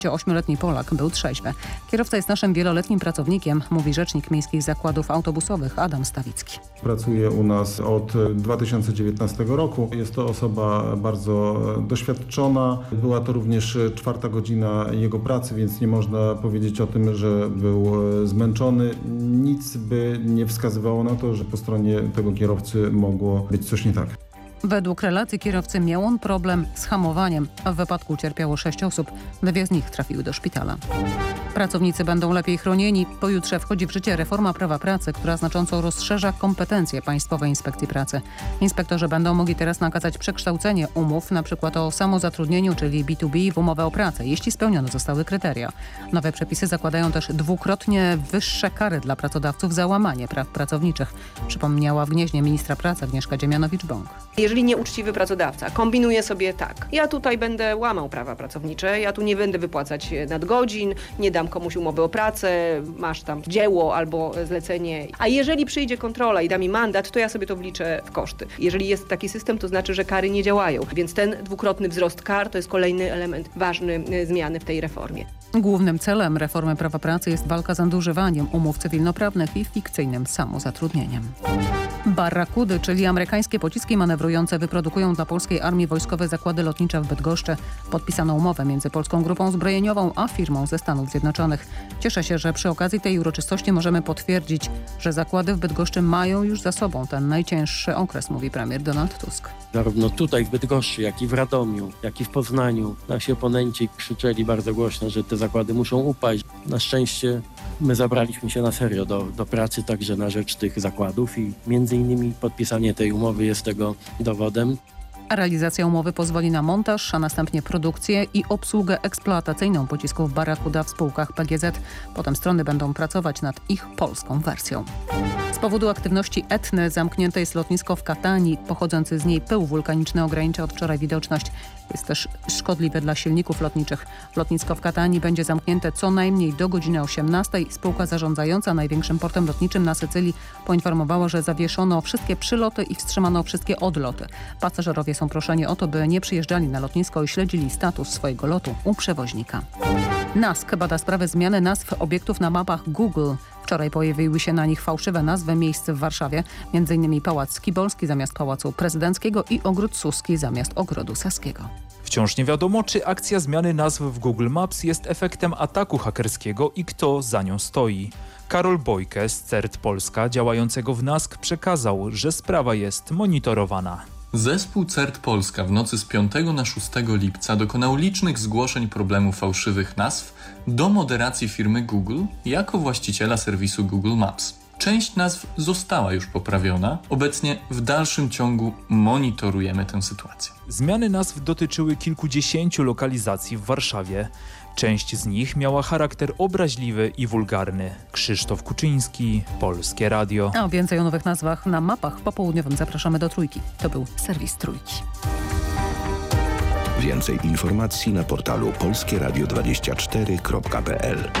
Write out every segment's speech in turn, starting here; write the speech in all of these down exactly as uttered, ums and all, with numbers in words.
Ośmioletni Polak był trzeźwy. Kierowca jest naszym wieloletnim pracownikiem, mówi rzecznik miejskich zakładów autobusowych Adam Stawicki. Pracuje u nas od dwa tysiące dziewiętnastego roku. Jest to osoba bardzo doświadczona. Była to również czwarta godzina jego pracy, więc nie można powiedzieć o tym, że był zmęczony. Nic by nie wskazywało na to, że po stronie tego kierowcy mogło być coś nie tak. Według relacji kierowcy miał on problem z hamowaniem, a w wypadku cierpiało sześć osób. Dwie z nich trafiły do szpitala. Pracownicy będą lepiej chronieni. Pojutrze wchodzi w życie reforma prawa pracy, która znacząco rozszerza kompetencje Państwowej Inspekcji Pracy. Inspektorzy będą mogli teraz nakazać przekształcenie umów, np. o samozatrudnieniu, czyli B dwa B, w umowę o pracę, jeśli spełnione zostały kryteria. Nowe przepisy zakładają też dwukrotnie wyższe kary dla pracodawców za łamanie praw pracowniczych, przypomniała w Gnieźnie ministra pracy Agnieszka Dziemianowicz-Bąk. Jeżeli nieuczciwy pracodawca kombinuje sobie tak, ja tutaj będę łamał prawa pracownicze, ja tu nie będę wypłacać nadgodzin, nie dam komuś umowy o pracę, masz tam dzieło albo zlecenie, a jeżeli przyjdzie kontrola i da mi mandat, to ja sobie to wliczę w koszty. Jeżeli jest taki system, to znaczy, że kary nie działają, więc ten dwukrotny wzrost kar to jest kolejny element ważny zmiany w tej reformie. Głównym celem reformy prawa pracy jest walka z nadużywaniem umów cywilnoprawnych i fikcyjnym samozatrudnieniem. Barrakudy, czyli amerykańskie pociski manewrujące, wyprodukują dla polskiej armii wojskowe zakłady lotnicze w Bydgoszczy. Podpisano umowę między Polską Grupą Zbrojeniową a firmą ze Stanów Zjednoczonych. Cieszę się, że przy okazji tej uroczystości możemy potwierdzić, że zakłady w Bydgoszczy mają już za sobą ten najcięższy okres, mówi premier Donald Tusk. Zarówno tutaj w Bydgoszczy, jak i w Radomiu, jak i w Poznaniu nasi oponenci krzyczeli bardzo głośno, że te zakłady muszą upaść. Na szczęście my zabraliśmy się na serio do, do pracy także na rzecz tych zakładów i między innymi podpisanie tej umowy jest tego dowodem. A realizacja umowy pozwoli na montaż, a następnie produkcję i obsługę eksploatacyjną pocisków Barracuda w spółkach P G Z. Potem strony będą pracować nad ich polską wersją. Z powodu aktywności Etny zamknięte jest lotnisko w Katani. Pochodzący z niej pył wulkaniczny ogranicza od wczoraj widoczność. Jest też szkodliwy dla silników lotniczych. Lotnisko w Katani będzie zamknięte co najmniej do godziny osiemnastej. Spółka zarządzająca największym portem lotniczym na Sycylii poinformowała, że zawieszono wszystkie przyloty i wstrzymano wszystkie odloty. Pasażerowie są proszeni o to, by nie przyjeżdżali na lotnisko i śledzili status swojego lotu u przewoźnika. N A S K bada sprawę zmiany nazw obiektów na mapach Google. Wczoraj pojawiły się na nich fałszywe nazwy miejsc w Warszawie, między innymi Pałac Skibolski zamiast Pałacu Prezydenckiego i Ogród Suski zamiast Ogrodu Saskiego. Wciąż nie wiadomo, czy akcja zmiany nazw w Google Maps jest efektem ataku hakerskiego i kto za nią stoi. Karol Bojke z C E R T Polska działającego w N A S K przekazał, że sprawa jest monitorowana. Zespół C E R T Polska w nocy z piątego na szóstego lipca dokonał licznych zgłoszeń problemu fałszywych nazw do moderacji firmy Google jako właściciela serwisu Google Maps. Część nazw została już poprawiona. Obecnie w dalszym ciągu monitorujemy tę sytuację. Zmiany nazw dotyczyły kilkudziesięciu lokalizacji w Warszawie. Część z nich miała charakter obraźliwy i wulgarny. Krzysztof Kuczyński, Polskie Radio. A więcej o nowych nazwach na mapach popołudniowym zapraszamy do Trójki. To był serwis Trójki. Więcej informacji na portalu polskie radio dwadzieścia cztery kropka p l.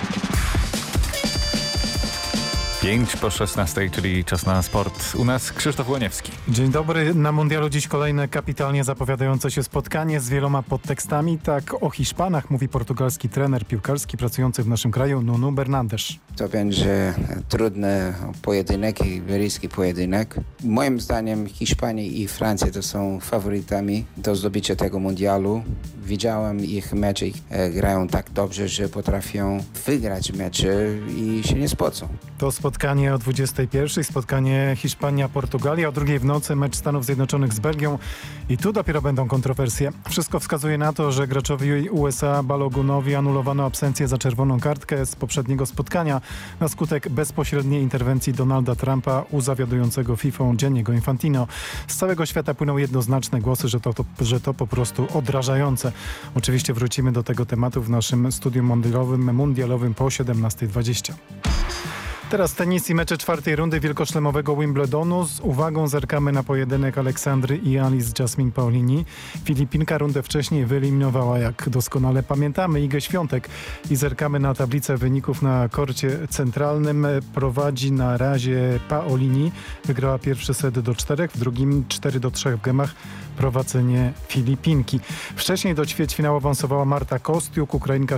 pięć po szesnastej, czyli czas na sport. U nas Krzysztof Łoniewski. Dzień dobry. Na mundialu dziś kolejne kapitalnie zapowiadające się spotkanie z wieloma podtekstami. Tak o Hiszpanach mówi portugalski trener piłkarski pracujący w naszym kraju Nuno Bernandes. To będzie trudny pojedynek i bliski pojedynek. Moim zdaniem Hiszpania i Francja to są faworytami do zdobycia tego mundialu. Widziałem ich mecze, grają tak dobrze, że potrafią wygrać mecze i się nie spocą. To spotkanie o dwudziestej pierwszej, spotkanie Hiszpania-Portugalia, o drugiej w nocy mecz Stanów Zjednoczonych z Belgią i tu dopiero będą kontrowersje. Wszystko wskazuje na to, że graczowi U S A Balogunowi anulowano absencję za czerwoną kartkę z poprzedniego spotkania na skutek bezpośredniej interwencji Donalda Trumpa u zawiadującego fifą Gianniego Infantino. Z całego świata płyną jednoznaczne głosy, że to, to, że to po prostu odrażające. Oczywiście wrócimy do tego tematu w naszym studium mundialowym, mundialowym po siedemnastej dwadzieścia. Teraz tenis i mecze czwartej rundy wielkoszlemowego Wimbledonu. Z uwagą zerkamy na pojedynek Aleksandry i Alice Jasmine Paolini. Filipinka rundę wcześniej wyeliminowała, jak doskonale pamiętamy, Igę Świątek. I zerkamy na tablicę wyników na korcie centralnym. Prowadzi na razie Paolini. Wygrała pierwszy set do czterech, w drugim cztery do trzech w gemach. Prowadzenie Filipinki. Wcześniej do ćwierćfinału awansowała Marta Kostiuk. Ukrainka